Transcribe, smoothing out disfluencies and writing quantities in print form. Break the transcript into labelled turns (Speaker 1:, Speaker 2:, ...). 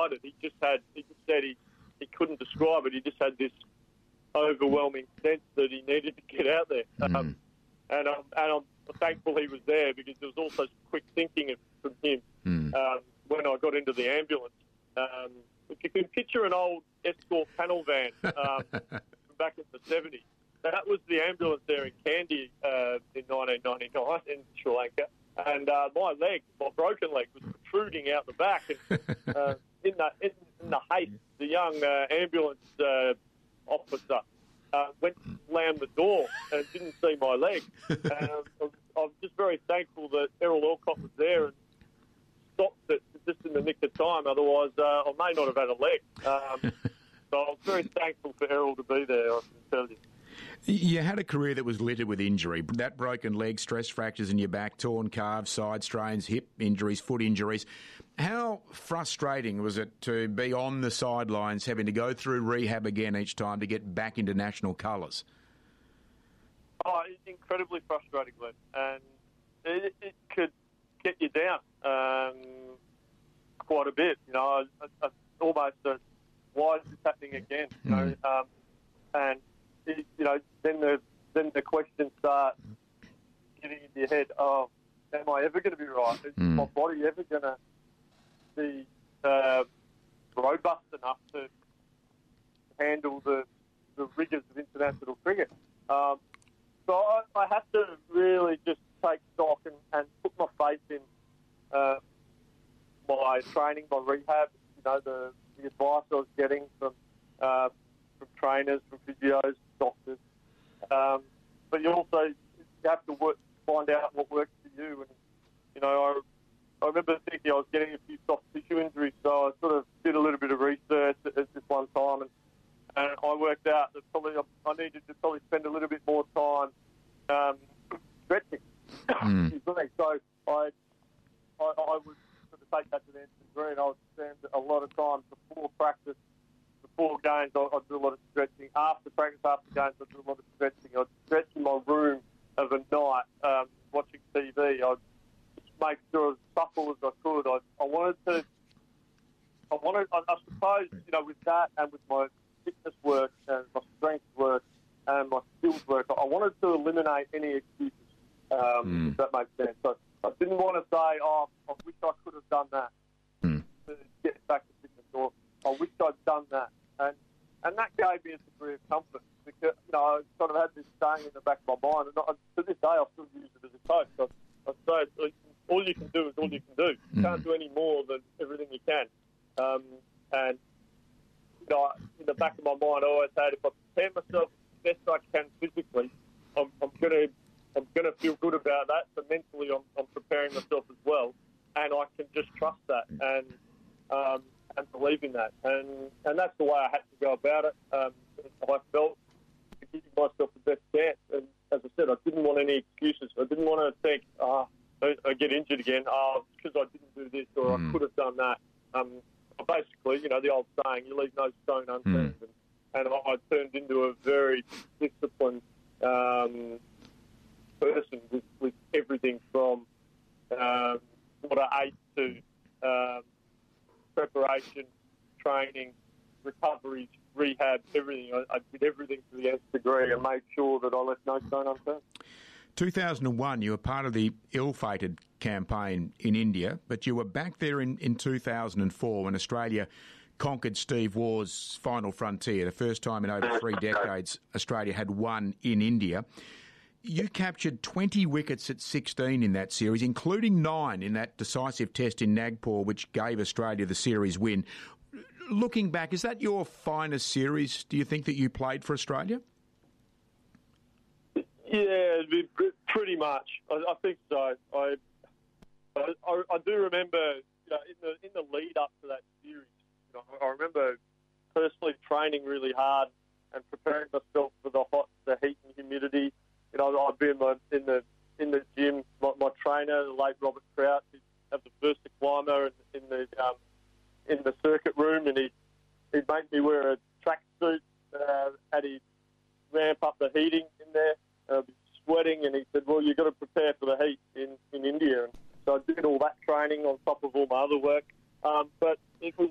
Speaker 1: described it. He just said he couldn't describe it. He just had this overwhelming sense that he needed to get out there. And I'm thankful he was there, because there was also some quick thinking from him when I got into the ambulance. If you can picture an old Escort panel van from back in the 70s, that was the ambulance there in Kandy in 1999 in Sri Lanka. And my broken leg, was protruding out the back. And in the haste, the young ambulance officer went to slam the door and didn't see my leg. And I'm just very thankful that Errol Alcott was there and stopped it just in the nick of time. Otherwise, I may not have had a leg. So I was very thankful for Errol to be there, I can tell you.
Speaker 2: You had a career that was littered with injury. That broken leg, stress fractures in your back, torn calves, side strains, hip injuries, foot injuries. How frustrating was it to be on the sidelines, having to go through rehab again each time to get back into national colours?
Speaker 1: Oh, it's incredibly frustrating, Glenn. And it could get you down quite a bit. You know, almost why is this happening again? You know, and you know, then the questions start getting into your head. Oh, am I ever going to be right? Is my body ever going to be robust enough to handle the rigours of international cricket? So I have to really just take stock and put my faith in my training, my rehab. You know, the advice I was getting from trainers, from physios, doctors. But you also have to find out what works for you. And, you know, I remember thinking I was getting a few soft tissue injuries, so I sort of did a little bit of research at this one time, and I worked out that probably I needed to probably spend a little bit more time stretching. So I would sort of take that to the nth degree, and I would spend a lot of time before practice, before games, I'd do a lot of stretching. After practice, after games, I'd do a lot of stretching. I'd stretch in my room of a night, watching TV. I'd just make sure as supple as I could. I suppose, you know, with that and with my fitness work and my strength work and my skills work, I wanted to eliminate any excuses, if that makes sense. So I didn't want to say, oh, I wish I could have done that to get back to fitness, or I wish I'd done that. And that gave me a degree of comfort, because, you know, I sort of had this saying in the back of my mind, and to this day I still use it as a coach. I say, all you can do is all you can do. You can't do any more than everything you can. And, you know, in the back of my mind, I always had, if I prepare myself as best I can physically, I'm going to feel good about that. So mentally, I'm preparing myself as well, and I can just trust that and believe in that. And that's the way I had to go about it. I felt giving myself the best chance. And as I said, I didn't want any excuses. I didn't want to think, I get injured again, because I didn't do this, or I could have done that. Basically, you know, the old saying, you leave no stone unturned. And I turned into a very disciplined person with everything from what I ate to preparation, training, recovery, rehab, everything. I did everything to the nth degree and made sure that I left no stone unturned.
Speaker 2: 2001, you were part of the ill-fated campaign in India, but you were back there in 2004 when Australia conquered Steve Waugh's final frontier, the first time in over 3 decades Australia had won in India. You captured 20 wickets at 16 in that series, including 9 in that decisive test in Nagpur, which gave Australia the series win. Looking back, is that your finest series, do you think, that you played for Australia?
Speaker 1: Yeah, pretty much. I think so. I do remember, you know, in the lead up to that series, you know, I remember personally training really hard and preparing myself for the heat and humidity. You know, I'd be in the gym. My trainer, the late Robert Crouch, he'd have the Versa climber in the circuit room, and he'd make me wear a tracksuit, and he'd ramp up the heating in there. I'd be sweating, and he said, "Well, you've got to prepare for the heat in India." And so I did all that training on top of all my other work. But it was